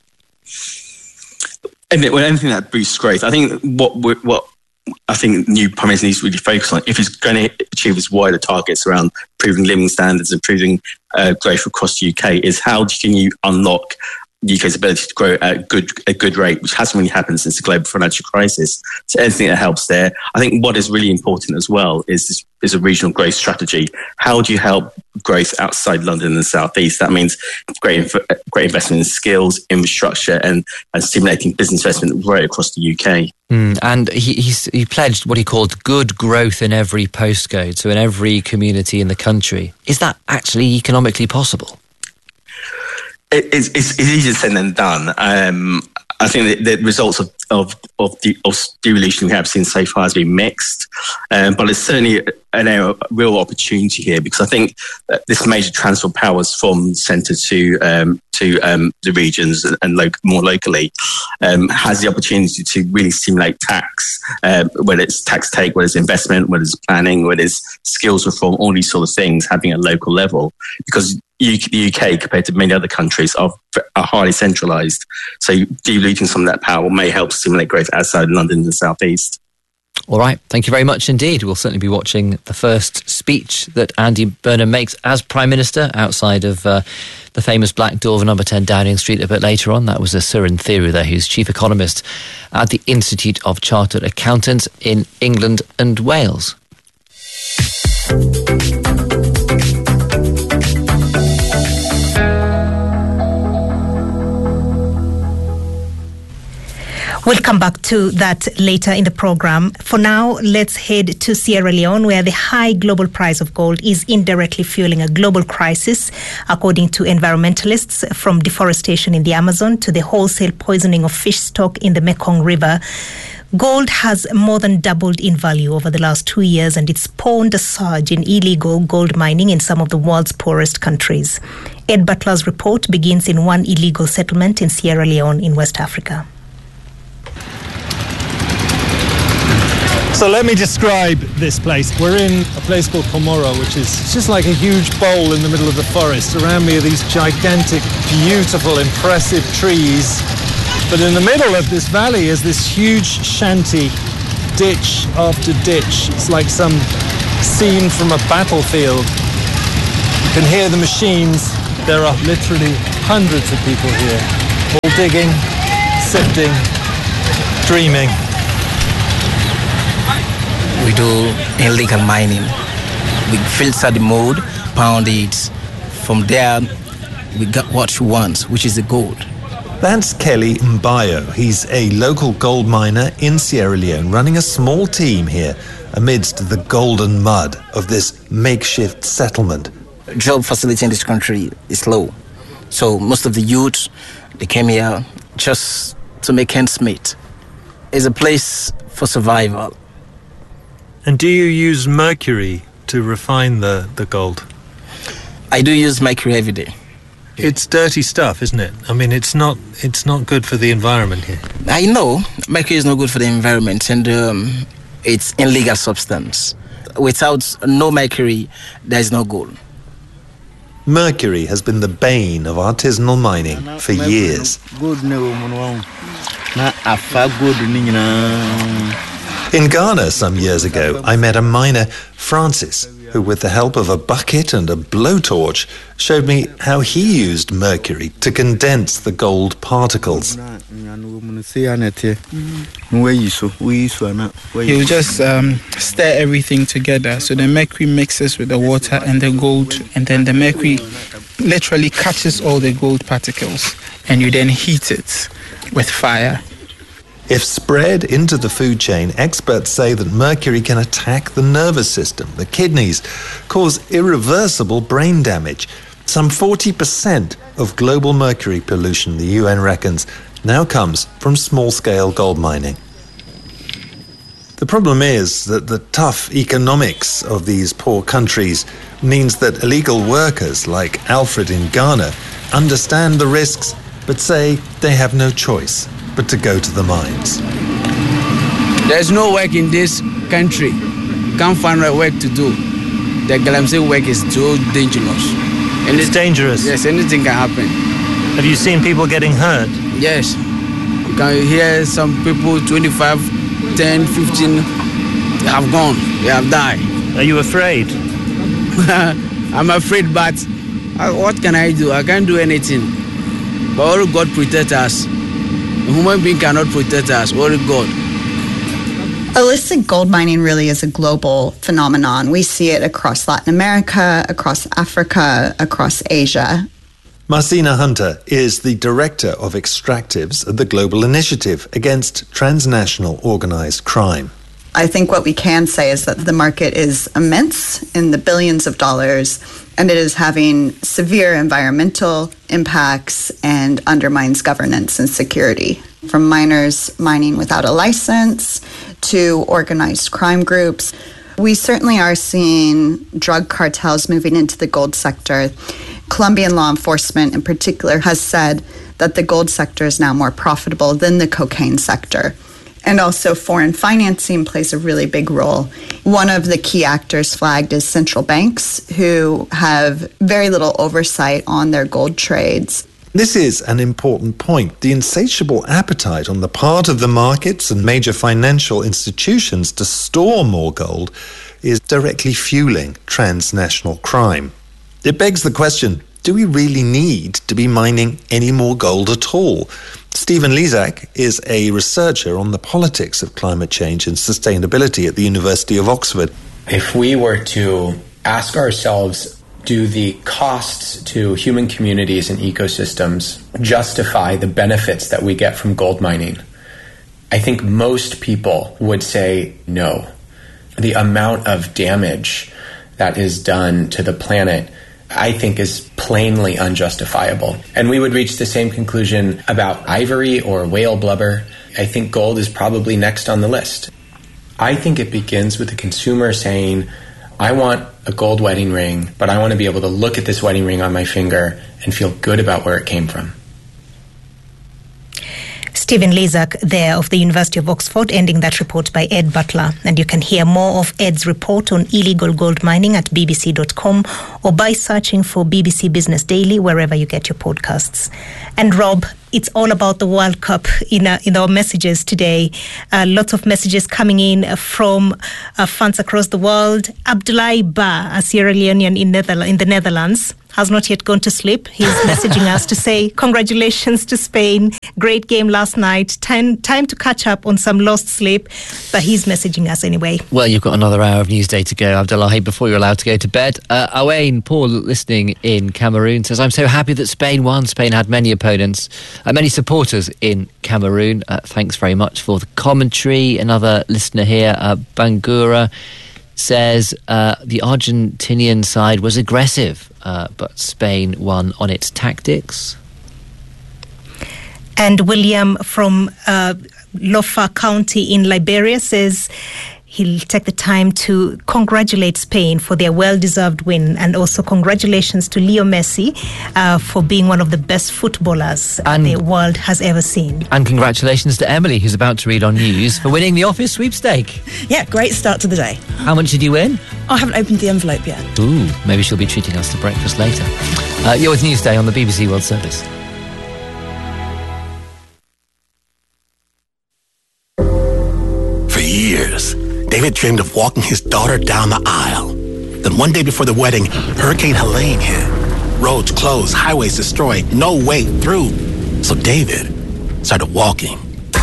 Anything that boosts growth, I think what I think the new Prime Minister needs to really focus on, if he's going to achieve his wider targets around improving living standards, improving growth across the UK, is how can you unlock the UK's ability to grow at a good rate, which hasn't really happened since the global financial crisis. So anything that helps there. I think what is really important as well is a regional growth strategy. How do you help growth outside London and the South East? That means great investment in skills, infrastructure, and stimulating business investment right across the UK. And he pledged what he called good growth in every postcode, so in every community in the country. Is that actually economically possible? It's easier said than done. I think the results of devolution we have seen so far has been mixed, but it's certainly a real opportunity here, because I think that this major transfer of powers from centre to the regions and more locally has the opportunity to really stimulate tax, whether it's tax take, whether it's investment, whether it's planning, whether it's skills reform, all these sort of things happening at a local level, because the UK, compared to many other countries, are highly centralised. So devoluting some of that power may help stimulate growth outside London and the South East. All right. Thank you very much indeed. We'll certainly be watching the first speech that Andy Burnham makes as Prime Minister outside of the famous Black Door of number 10 Downing Street a bit later on. That was Surin Theru there, who's Chief Economist at the Institute of Chartered Accountants in England and Wales. We'll come back to that later in the program. For now, let's head to Sierra Leone, where the high global price of gold is indirectly fueling a global crisis, according to environmentalists, from deforestation in the Amazon to the wholesale poisoning of fish stock in the Mekong River. Gold has more than doubled in value over the last 2 years, and it's spawned a surge in illegal gold mining in some of the world's poorest countries. Ed Butler's report begins in one illegal settlement in Sierra Leone in West Africa. So let me describe this place. We're in a place called Komoro, which is just like a huge bowl in the middle of the forest. Around me are these gigantic, beautiful, impressive trees. But in the middle of this valley is this huge shanty, ditch after ditch. It's like some scene from a battlefield. You can hear the machines. There are literally hundreds of people here, all digging, sifting, dreaming. We do illegal mining. We filter the mud, pound it. From there, we got what we want, which is the gold. That's Kelly Mbayo. He's a local gold miner in Sierra Leone, running a small team here amidst the golden mud of this makeshift settlement. Job facility in this country is low. So most of the youth, they came here just to make ends meet. It's a place for survival. And do you use mercury to refine the gold? I do use mercury every day. It's dirty stuff, isn't it? I mean, it's not good for the environment here. I know mercury is not good for the environment, and it's illegal substance. Without no mercury, there is no gold. Mercury has been the bane of artisanal mining for years. In Ghana some years ago, I met a miner, Francis, who with the help of a bucket and a blowtorch showed me how he used mercury to condense the gold particles. You just stir everything together, so the mercury mixes with the water and the gold, and then the mercury literally catches all the gold particles, and you then heat it with fire. If spread into the food chain, experts say that mercury can attack the nervous system, the kidneys, cause irreversible brain damage. Some 40% of global mercury pollution, the UN reckons, now comes from small-scale gold mining. The problem is that the tough economics of these poor countries means that illegal workers like Alfred in Ghana understand the risks but say they have no choice but to go to the mines. There's no work in this country. Can't find work to do. The Galamsey work is too dangerous. And it's dangerous? Yes, anything can happen. Have you seen people getting hurt? Yes. You can hear some people, 25, 10, 15, they have gone. They have died. Are you afraid? I'm afraid, but what can I do? I can't do anything. But only God protect us. A human being cannot protect us, only God. Illicit gold mining really is a global phenomenon. We see it across Latin America, across Africa, across Asia. Marcina Hunter is the director of extractives at the Global Initiative Against Transnational Organized Crime. I think what we can say is that the market is immense, in the billions of dollars, and it is having severe environmental impacts and undermines governance and security. From miners mining without a license to organized crime groups, we certainly are seeing drug cartels moving into the gold sector. Colombian law enforcement in particular has said that the gold sector is now more profitable than the cocaine sector. And also foreign financing plays a really big role. One of the key actors flagged is central banks, who have very little oversight on their gold trades. This is an important point. The insatiable appetite on the part of the markets and major financial institutions to store more gold is directly fueling transnational crime. It begs the question, do we really need to be mining any more gold at all? Stephen Lezak is a researcher on the politics of climate change and sustainability at the University of Oxford. If we were to ask ourselves, do the costs to human communities and ecosystems justify the benefits that we get from gold mining? I think most people would say no. The amount of damage that is done to the planet, I think, is plainly unjustifiable. And we would reach the same conclusion about ivory or whale blubber. I think gold is probably next on the list. I think it begins with the consumer saying, I want a gold wedding ring, but I want to be able to look at this wedding ring on my finger and feel good about where it came from. Stephen Lezak there of the University of Oxford, ending that report by Ed Butler. And you can hear more of Ed's report on illegal gold mining at bbc.com or by searching for BBC Business Daily wherever you get your podcasts. And Rob, it's all about the World Cup in our messages today. Lots of messages coming in from fans across the world. Abdoulaye Ba, a Sierra Leonean in the Netherlands, has not yet gone to sleep. He's messaging us to say congratulations to Spain. Great game last night. Time to catch up on some lost sleep. But he's messaging us anyway. Well, you've got another hour of Newsday to go, Abdullahi, before you're allowed to go to bed. Owain Paul, listening in Cameroon, says, I'm so happy that Spain won. Spain had many opponents, many supporters in Cameroon. Thanks very much for the commentary. Another listener here, Bangura, says the Argentinian side was aggressive, but Spain won on its tactics. And William from Lofa County in Liberia says he'll take the time to congratulate Spain for their well-deserved win, and also congratulations to Leo Messi for being one of the best footballers the world has ever seen. And congratulations to Emily, who's about to read on news, for winning the office sweepstake. Yeah, great start to the day. How much did you win? I haven't opened the envelope yet. Ooh, maybe she'll be treating us to breakfast later. You're with Newsday on the BBC World Service. For years, David dreamed of walking his daughter down the aisle. Then one day before the wedding, Hurricane Helene hit. Roads closed, highways destroyed, no way through. So David started walking.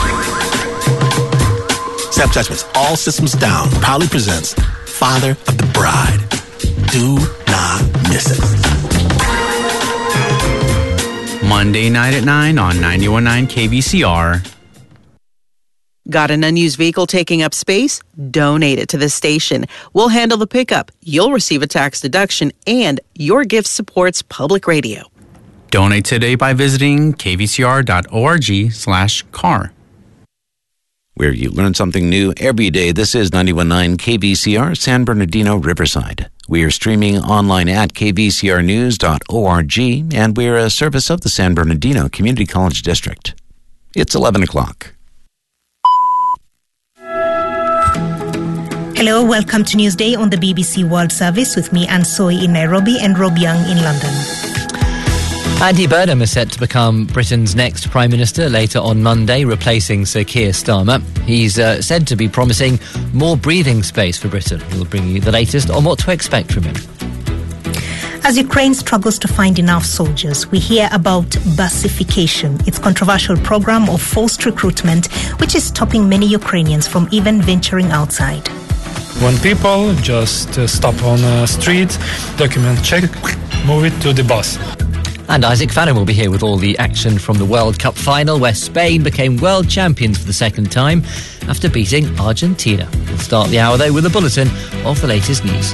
Snap Judgment's All Systems Down proudly presents Father of the Bride. Do not miss it. Monday night at 9 on 91.9 KVCR. Got an unused vehicle taking up space? Donate it to the station. We'll handle the pickup. You'll receive a tax deduction, and your gift supports public radio. Donate today by visiting kvcr.org/car. Where you learn something new every day. This is 91.9 KVCR, San Bernardino, Riverside. We are streaming online at kvcrnews.org, and we're a service of the San Bernardino Community College District. It's 11 o'clock. Hello, welcome to Newsday on the BBC World Service with me, Anne Soy in Nairobi and Rob Young in London. Andy Burnham is set to become Britain's next Prime Minister later on Monday, replacing Sir Keir Starmer. He's said to be promising more breathing space for Britain. We'll bring you the latest on what to expect from him. As Ukraine struggles to find enough soldiers, we hear about Basification, its controversial program of forced recruitment, which is stopping many Ukrainians from even venturing outside. When people just stop on a street, document check, move it to the bus. And Isaac Fannin will be here with all the action from the World Cup final, where Spain became world champions for the second time after beating Argentina. We'll start the hour, though, with a bulletin of the latest news.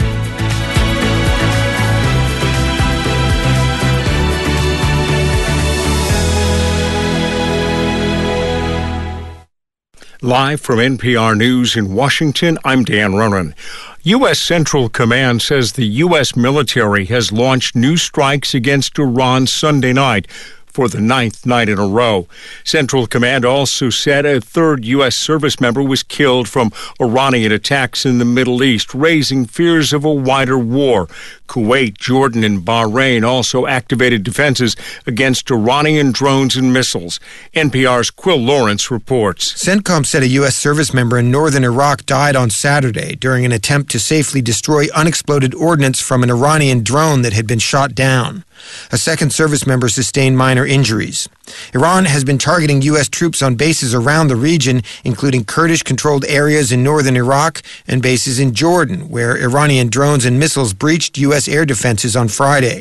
Live from NPR News in Washington, I'm Dan Ronan. U.S. Central Command says the U.S. military has launched new strikes against Iran Sunday night for the 9th night in a row. Central Command also said a third U.S. service member was killed from Iranian attacks in the Middle East, raising fears of a wider war. Kuwait, Jordan, and Bahrain also activated defenses against Iranian drones and missiles. NPR's Quill Lawrence reports. CENTCOM said a U.S. service member in northern Iraq died on Saturday during an attempt to safely destroy unexploded ordnance from an Iranian drone that had been shot down. A second service member sustained minor injuries. Iran has been targeting U.S. troops on bases around the region, including Kurdish-controlled areas in northern Iraq and bases in Jordan, where Iranian drones and missiles breached U.S. air defenses on Friday.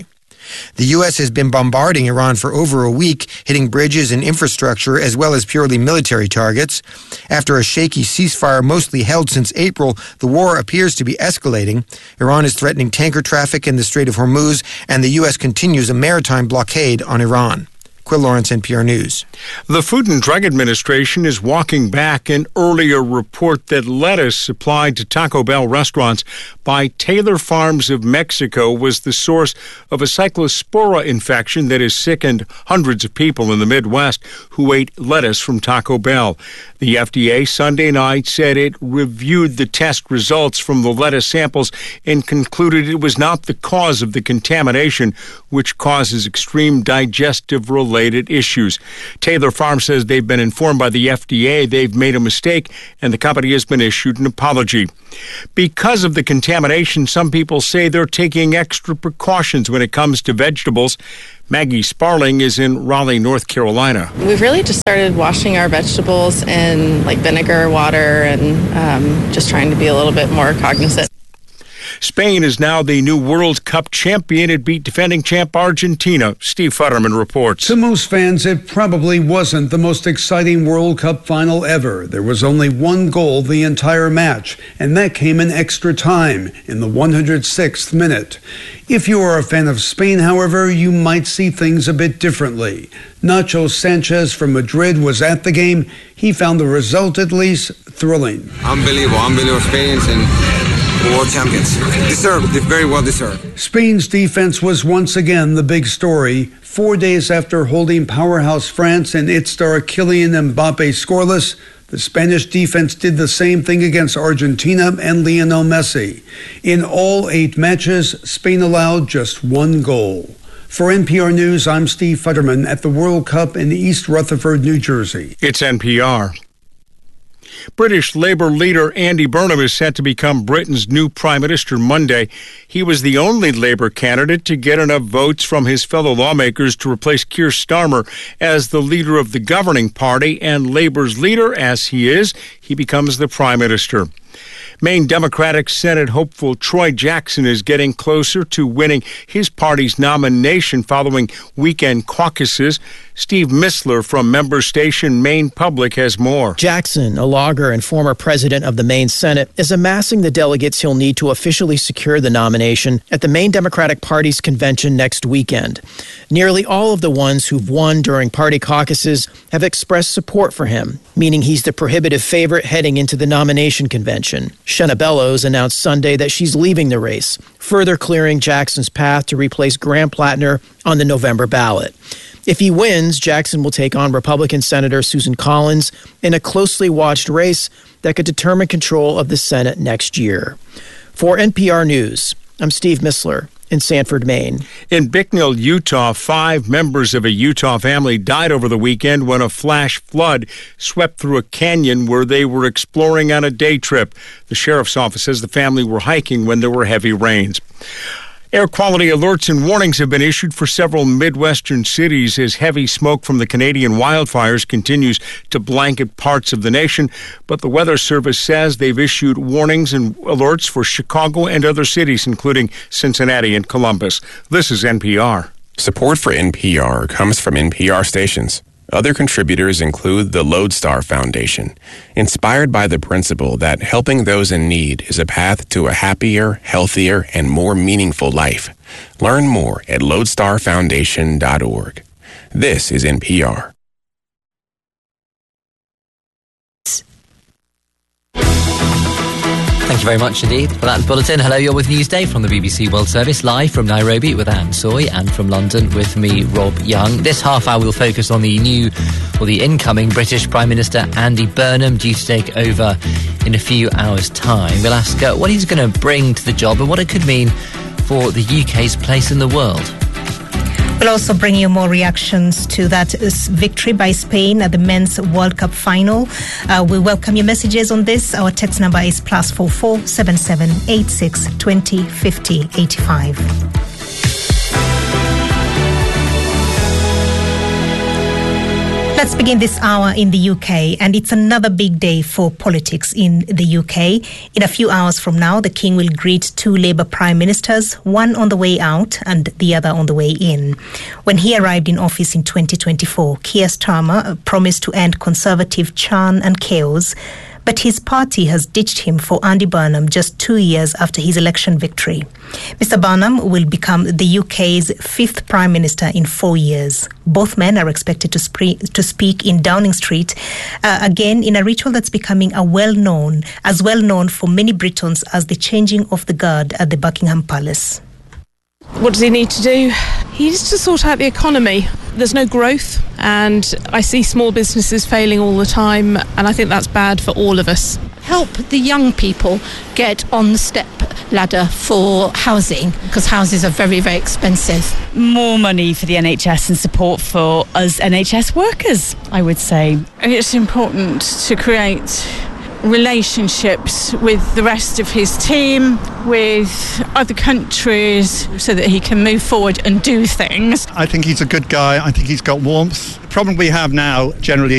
The U.S. has been bombarding Iran for over a week, hitting bridges and infrastructure as well as purely military targets. After a shaky ceasefire mostly held since April, the war appears to be escalating. Iran is threatening tanker traffic in the Strait of Hormuz, and the U.S. continues a maritime blockade on Iran. Quill Lawrence, NPR News. The Food and Drug Administration is walking back an earlier report that lettuce supplied to Taco Bell restaurants by Taylor Farms of Mexico was the source of a cyclospora infection that has sickened hundreds of people in the Midwest who ate lettuce from Taco Bell. The FDA Sunday night said it reviewed the test results from the lettuce samples and concluded it was not the cause of the contamination, which causes extreme digestive-related issues. Taylor Farms says they've been informed by the FDA they've made a mistake, and the company has been issued an apology. Because of the contamination, some people say they're taking extra precautions when it comes to vegetables. Maggie Sparling is in Raleigh, North Carolina. We've really just started washing our vegetables in like vinegar, water, and just trying to be a little bit more cognizant. Spain is now the new World Cup champion. It beat defending champ Argentina. Steve Futterman reports. To most fans, it probably wasn't the most exciting World Cup final ever. There was only one goal the entire match, and that came in extra time in the 106th minute. If you are a fan of Spain, however, you might see things a bit differently. Nacho Sanchez from Madrid was at the game. He found the result, at least, thrilling. Unbelievable Spain's and world champions. Deserved, very well deserved. Spain's defense was once again the big story. 4 days after holding powerhouse France and its star Kylian Mbappe scoreless, the Spanish defense did the same thing against Argentina and Lionel Messi. In all 8 matches, Spain allowed just 1 goal. For NPR News, I'm Steve Futterman at the World Cup in East Rutherford, New Jersey. It's NPR. British Labour leader Andy Burnham is set to become Britain's new Prime Minister Monday. He was the only Labour candidate to get enough votes from his fellow lawmakers to replace Keir Starmer as the leader of the governing party, and Labour's leader, as he is, he becomes the Prime Minister. Maine Democratic Senate hopeful Troy Jackson is getting closer to winning his party's nomination following weekend caucuses. Steve Missler from member station Maine Public has more. Jackson, a logger and former president of the Maine Senate, is amassing the delegates he'll need to officially secure the nomination at the Maine Democratic Party's convention next weekend. Nearly all of the ones who've won during party caucuses have expressed support for him, meaning he's the prohibitive favorite heading into the nomination convention. Shenna Bellows announced Sunday that she's leaving the race, further clearing Jackson's path to replace Graham Plattner on the November ballot. If he wins, Jackson will take on Republican Senator Susan Collins in a closely watched race that could determine control of the Senate next year. For NPR News, I'm Steve Missler in Sanford, Maine. In Bicknell, Utah, 5 members of a Utah family died over the weekend when a flash flood swept through a canyon where they were exploring on a day trip. The sheriff's office says the family were hiking when there were heavy rains. Air quality alerts and warnings have been issued for several Midwestern cities as heavy smoke from the Canadian wildfires continues to blanket parts of the nation. But the Weather Service says they've issued warnings and alerts for Chicago and other cities, including Cincinnati and Columbus. This is NPR. Support for NPR comes from NPR stations. Other contributors include the Lodestar Foundation, inspired by the principle that helping those in need is a path to a happier, healthier, and more meaningful life. Learn more at lodestarfoundation.org. This is NPR. Thank you very much indeed for that bulletin. Hello, you're with Newsday from the BBC World Service, live from Nairobi with Anne Soy, and from London with me, Rob Young. This half hour will focus on the incoming British Prime Minister Andy Burnham, due to take over in a few hours' time. We'll ask what he's going to bring to the job and what it could mean for the UK's place in the world. We'll also bring you more reactions to that victory by Spain at the Men's World Cup final. We welcome your messages on this. Our text number is +44 77 86 20 50 85. Let's begin this hour in the UK, and it's another big day for politics in the UK. In a few hours from now, the King will greet two Labour Prime Ministers, one on the way out and the other on the way in. When he arrived in office in 2024, Keir Starmer promised to end Conservative churn and chaos, but his party has ditched him for Andy Burnham just 2 years after his election victory. Mr. Burnham will become the UK's fifth Prime Minister in 4 years. Both men are expected to speak in Downing Street, again in a ritual that's becoming well known for many Britons as the changing of the guard at the Buckingham Palace. What does he need to do? He needs to sort out the economy. There's no growth, and I see small businesses failing all the time, and I think that's bad for all of us. Help the young people get on the step ladder for housing, because houses are very, very expensive. More money for the NHS and support for us NHS workers, I would say. It's important to create relationships with the rest of his team, with other countries, so that he can move forward and do things. I think he's a good guy. I think he's got warmth. The problem we have now generally